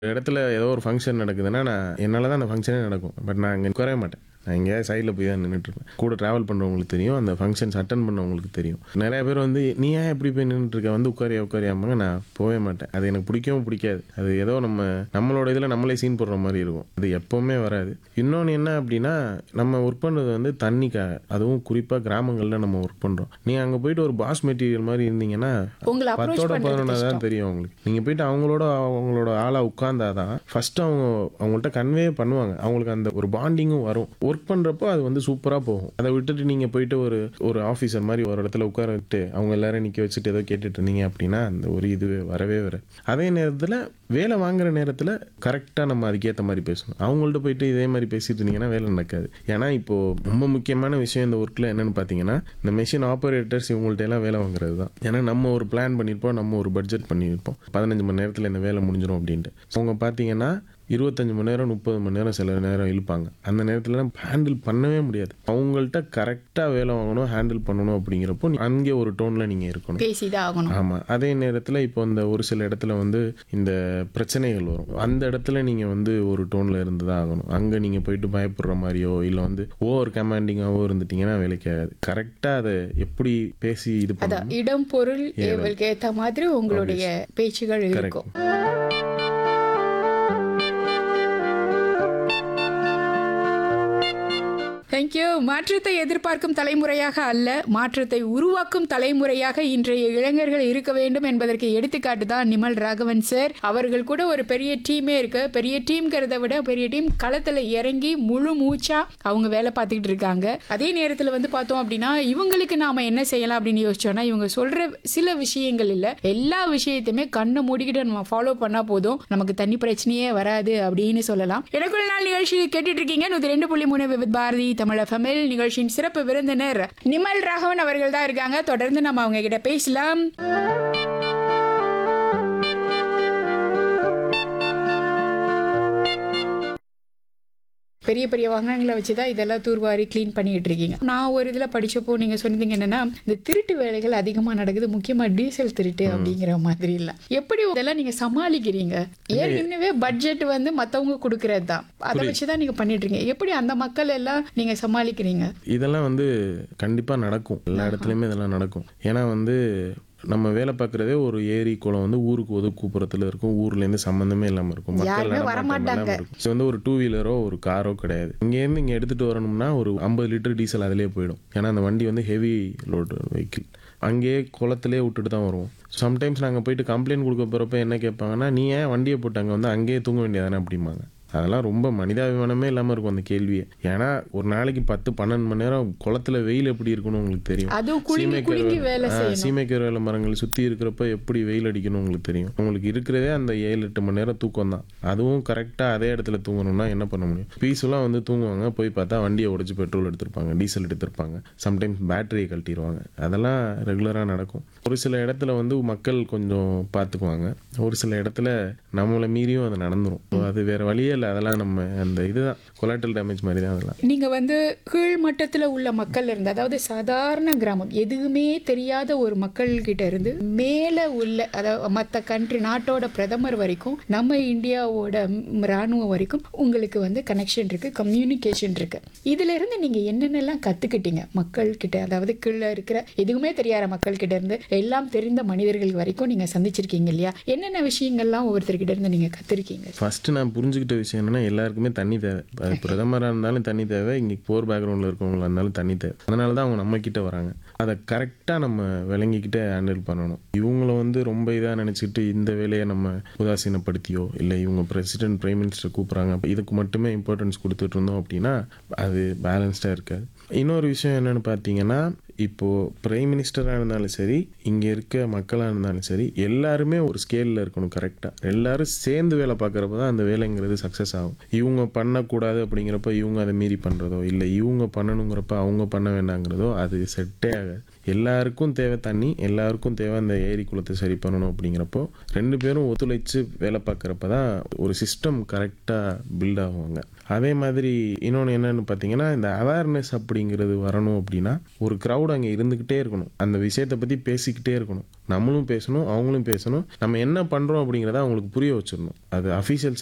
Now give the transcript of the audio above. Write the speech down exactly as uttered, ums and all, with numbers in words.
இடத்துல ஏதோ ஒரு ஃபங்க்ஷன் நடக்குதுன்னா, நான் என்னால தான் அந்த ஃபங்க்ஷனே நடக்கும். பட் நான் அங்க உட்காரவே மாட்டேன். நான் எங்கேயாவது சைடில போய் தான் நின்னுட்டுருப்பேன். கூட ட்ராவல் பண்றவங்களுக்கு தெரியும். அந்த ஃபங்க்ஷன்ஸ் அட்டெண்ட் பண்ணவங்களுக்கு தெரியும். நெறைய பேர் வந்து, "நீ ஏன் இப்படி போய் நின்னுட்டுருக்க? வந்து உட்காரியா உட்காரியாம்பாங்க." நான் போவே மாட்டேன். அது எனக்கு பிடிக்கவும் பிடிக்காது. அது ஏதோ நம்ம நம்மளோட இதில நம்மளே சீன் போடுற மாரி இருக்கும். அது எப்பவுமே வராது. இன்னொன்னு என்ன அப்படின்னா, நம்ம ஒர்க் பண்றது வந்து தண்ணிக்காக. அதுவும் குறிப்பா கிராமங்கள்ல நம்ம ஒர்க் பண்றோம். நீங்க அங்க போயிட்டு ஒரு பாஸ் மெட்டீரியல் மாரி இருந்தீங்கன்னா, உங்கள அப்ரோச் பத்தோட பண்றது பதினொன்னா தான் கஷ்டம். தெரியும் அவங்களுக்கு. நீங்க போயிட்டு அவங்களோட அவங்களோட ஆளா உட்கார்ந்தா தான் ஃபர்ஸ்ட் அவங்க அவங்கள்ட்ட கன்வே பண்ணுவாங்க. அவங்களுக்கு அந்த ஒரு பாண்டிங்கும் வரும். ஒர்க் பண்றப்போ அது வந்து சூப்பரா போகும். அத விட்டுட்டு நீங்க போயிட்டு ஒரு ஒரு ஆஃபீசர் மாரி ஒரு இடத்துல உட்கார வச்சுட்டு, அவங்க எல்லாரையும் நிக்க வச்சுட்டு ஏதோ கேட்டுட்டு இருந்தீங்க அப்படின்னா, அந்த ஒரு இதுவே வரவே வராது. அதே நேரத்தில வேலை வாங்குற நேரத்தில கரெக்ட்டா நம்ம அதுக்கேத்த மாரி பேசணும். அவங்கள்ட்ட போயிட்டு இதே மாரி பேசிட்டு இருந்தீங்கன்னா வேலை நடக்காது. ஏன்னா இப்போ ரொம்ப முக்கியமான விஷயம் இந்த ஒர்க்ல என்னன்னு பார்த்தீங்கன்னா, இந்த மெஷின் ஆப்பரேட்டர்ஸ் இவங்கள்ட்ட எல்லாம் வேலை வாங்குறது தான். ஏன்னா நம்ம ஒரு பிளான் பண்ணியிருப்போம். நம்ம ஒரு பட்ஜெட் பண்ணியிருப்போம். பதினைந்து மணி நேரத்தில இந்த வேலை முடிஞ்சிரும் அப்படின்ட்டு. அவங்க பார்த்தீங்கன்னா இருபத்தி ஐந்து மணி நேரம், முப்பது மணி நேரம் சில நேரம் இழுப்பாங்க. அந்த நேரத்தில ஹேண்டில் பண்ணவே முடியாது. அவங்கள்ட்ட கரெக்ட்டா வேலை வாங்கணும், ஹேண்டில் பண்ணணும் அப்படிங்கிறப்போ அங்கே ஒரு டோன்ல நீங்க இருக்கணும். பேசி தான் ஆகணும். ஆமா. அதே நேரத்தில இப்போ இந்த ஒரு சில இடத்துல வந்து இந்த பிரச்சனைகள் வரும். அந்த இடத்துல நீங்க வந்து ஒரு டோன்ல இருந்து தான் ஆகணும். அங்க நீங்க போயிட்டு பயப்படுற மாரியோ, இல்ல வந்து ஓவர் கமாண்டிங்காவோ இருந்துட்டீங்கன்னா வேலைக்கு ஆகாது. கரெக்ட்டா அத எப்படி பேசி இது அதான் பண்ணணும். இடம், பொருள் ஏவல். ஏவலுக்கு ஏத்த மாதிரி உங்களுடைய பேச்சுகள் இருக்கும். தேங்க்யூ. மாற்றத்தை எதிர்பார்க்கும் தலைமுறையாக அல்ல, மாற்றத்தை உருவாக்கும் தலைமுறையாக இன்றைய இளைஞர்கள் இருக்க வேண்டும் என்பதற்கு எடுத்துக்காட்டு தான் நிமல் ராகவன் சார். அவர்கள் கூட ஒரு பெரிய டீமே இருக்கு. பெரிய டீம்ங்கிறத விட பெரிய டீம் களத்துல இறங்கி முழு மூச்சா அவங்க வேலை பார்த்துக்கிட்டு இருக்காங்க. அதே நேரத்தில் வந்து பார்த்தோம் அப்படின்னா, இவங்களுக்கு நாம என்ன செய்யலாம் அப்படின்னு யோசிச்சோம்னா, இவங்க சொல்ற சில விஷயங்கள் இல்ல, எல்லா விஷயத்தையுமே கண்ணை மூடிக்கிட்டு நம்ம ஃபாலோ பண்ணா போதும், நமக்கு தண்ணி பிரச்சனையே வராது அப்படின்னு சொல்லலாம். எனக்குள்ள நாள் நிகழ்ச்சி கேட்டுட்டு இருக்கீங்க. நூத்தி ரெண்டு புள்ளி மூணு வித் பாரதி தமிழ் எஃப்எம்எல். நிகழ்ச்சியின் சிறப்பு விருந்தினர் நிமல் ராகவன் அவர்கள் தான் இருக்காங்க. தொடர்ந்து நம்ம அவங்க கிட்ட பேசலாம். பெரிய பெரிய வாகனங்களை வச்சுதான் இதெல்லாம் தூர்வாரி கிளீன் பண்ணிட்டு இருக்கீங்க. நான் ஒரு இதுல படிச்சப்போ நீங்க சொன்னீங்க என்னன்னா, இந்த திருட்டு வேலைகள் அதிகமா நடக்குது, முக்கியமா டீசல் திருட்டு அப்படிங்கிற மாதிரி இல்ல. எப்படி இதெல்லாம் நீங்க சமாளிக்கிறீங்க? ஏற்கனவே பட்ஜெட் வந்து மத்தவங்க கொடுக்கறது தான், அதை வச்சுதான் நீங்க பண்ணிட்டு இருக்கீங்க. எப்படி அந்த மக்கள் எல்லாம் நீங்க சமாளிக்கிறீங்க? இதெல்லாம் வந்து கண்டிப்பா நடக்கும். எல்லா இடத்துலயுமே இதெல்லாம் நடக்கும். ஏன்னா வந்து நம்ம வேலை பார்க்குறதே ஒரு ஏரி, குளம் வந்து ஊருக்கு ஒதுக்குப்புறத்துல இருக்கும். ஊர்லேருந்து சம்மந்தமே இல்லாமல் இருக்கும். மக்கள் யாருமே நடமாட்டம் வரமாட்டாங்க. இல்லாம இருக்கும். இது வந்து ஒரு டூ வீலரோ ஒரு காரோ கிடையாது. இங்கேருந்து இங்கே எடுத்துகிட்டு வரணும்னா ஒரு ஐம்பது லிட்டர் டீசல் அதிலே போயிடும். ஏன்னா அந்த வண்டி வந்து ஹெவி லோடு வெஹிக்கிள். அங்கேயே குளத்திலே விட்டுட்டு தான் வருவோம். சம்டைம்ஸ் நாங்கள் போயிட்டு கம்ப்ளைண்ட் கொடுக்க போகிறப்ப என்ன கேட்பாங்கன்னா, நீ ஏன் வண்டியை போட்டு அங்கே வந்து அங்கேயே தூங்க வேண்டியதானே அப்படிம்பாங்க. அதெல்லாம் ரொம்ப மனிதாபிமானமே இல்லாமல் இருக்கும் அந்த கேள்வியே. ஏன்னா ஒரு நாளைக்கு பத்து பன்னெண்டு மணி நேரம் குளத்துல வெயில் எப்படி இருக்குன்னு உங்களுக்கு தெரியும். அதுவும் குலுங்கி குலுங்கி வேலை செய்யணும். சீமைக்கரு வேலை மரங்கள் சுற்றி இருக்கிறப்ப எப்படி வெயில் அடிக்கணும் உங்களுக்கு தெரியும். உங்களுக்கு இருக்கிறதே அந்த ஏழு எட்டு மணி நேரம் தூக்கம் தான். அதுவும் கரெக்டாக அதே இடத்துல தூங்கணும்னா என்ன பண்ண முடியும்? பீஸ்ஃபுல்லாக வந்து தூங்குவாங்க. போய் பார்த்தா வண்டியை உடைச்சு பெட்ரோல் எடுத்திருப்பாங்க, டீசல் எடுத்திருப்பாங்க, சம்டைம்ஸ் பேட்டரியை கழட்டிடுவாங்க. அதெல்லாம் ரெகுலராக நடக்கும். ஒரு சில இடத்துல வந்து மக்கள் கொஞ்சம் பார்த்துக்குவாங்க. ஒரு சில இடத்துல நம்மளை மீறியும் அது நடந்துரும். அது வேற வழியே இல்லை. அதெல்லாம் நம்ம அந்த இதுதான் கொலாட்ரல் டேமேஜ் மாதிரி தான் அதெல்லாம். நீங்க வந்து கீழ் மட்டத்துல உள்ள மக்கள் இருந்து, அதாவது சாதாரண கிராமம், எதுவுமே தெரியாத ஒரு மக்கள் கிட்ட இருந்து மேல உள்ள, அதாவது மற்ற கண்ட்ரி நாட்டோட பிரதமர் வரைக்கும், நம்ம இந்தியாவோட ராணுவம் வரைக்கும் உங்களுக்கு வந்து கனெக்ஷன் இருக்கு, கம்யூனிகேஷன் இருக்கு. இதுல இருந்து நீங்க என்னென்னலாம் கத்துக்கிட்டீங்க மக்கள் கிட்ட? அதாவது கீழே இருக்கிற எதுவுமே தெரியாத மக்கள் கிட்ட இருந்து எல்லாம் தெரிந்த மனிதர்கள் வரைக்கும் நீங்க சந்திச்சிருக்கீங்க இல்லையா? என்னென்ன விஷயங்கள்லாம் ஒவ்வொருத்தர்கிட்ட இருந்து நீங்க கத்துருக்கீங்க? ஃபர்ஸ்ட் நான் புரிஞ்சுக்கிட்ட விஷயம் என்னன்னா, எல்லாருக்குமே தண்ணி தேவை. அது பிரதமராக இருந்தாலும் தண்ணி தேவை, இங்கே போர் பேக்ரவுண்டில் இருக்கவங்களா இருந்தாலும் தண்ணி தேவை. அதனால தான் அவங்க நம்ம கிட்ட வராங்க. அதை கரெக்டாக நம்ம விளங்கிக்கிட்டே ஹேண்டில் பண்ணணும். இவங்கள வந்து ரொம்ப இதாக நினச்சிக்கிட்டு இந்த வேலையை நம்ம உதாசீனப்படுத்தியோ, இல்லை இவங்க பிரசிடென்ட் பிரைம் மினிஸ்டர் கூப்பிட்றாங்க இதுக்கு மட்டுமே இம்பார்ட்டன்ஸ் கொடுத்துட்டு இருந்தோம் அப்படின்னா அது பேலன்ஸ்டாக இருக்காது. இன்னொரு விஷயம் என்னென்னு பார்த்தீங்கன்னா, இப்போது பிரைம் மினிஸ்டராக இருந்தாலும் சரி, இங்கே இருக்க மக்களாக இருந்தாலும் சரி, எல்லாருமே ஒரு ஸ்கேலில் இருக்கணும் கரெக்டாக. எல்லாரும் சேர்ந்து வேலை பார்க்குறப்ப தான் அந்த வேலைங்கிறது சக்ஸஸ் ஆகும். இவங்க பண்ணக்கூடாது அப்படிங்கிறப்ப இவங்க அதை மீறி பண்ணுறதோ, இல்லை இவங்க பண்ணணுங்கிறப்ப அவங்க பண்ண வேண்டாங்கிறதோ அது செட்டே ஆகாது. எல்லாருக்கும் தேவை தண்ணி, எல்லாருக்கும் தேவை அந்த ஏரி குளத்தை சரி பண்ணணும். அப்படிங்கிறப்போ ரெண்டு பேரும் ஒத்துழைச்சு வேலை பார்க்குறப்ப தான் ஒரு சிஸ்டம் கரெக்டாக பில்ட் ஆகுவாங்க. அதே மாதிரி இன்னொன்று என்னன்னு பார்த்தீங்கன்னா, இந்த அவேர்னஸ் அப்படிங்கிறது வரணும் அப்படின்னா ஒரு க்ரௌட் அங்கே இருந்துக்கிட்டே இருக்கணும். அந்த விஷயத்தை பற்றி பேசிக்கிட்டே இருக்கணும். நம்மளும் பேசணும், அவங்களும் பேசணும். நம்ம என்ன பண்ணுறோம் அப்படிங்கிறத அவங்களுக்கு புரிய வச்சிடணும். அது அஃபீஷியல்ஸ்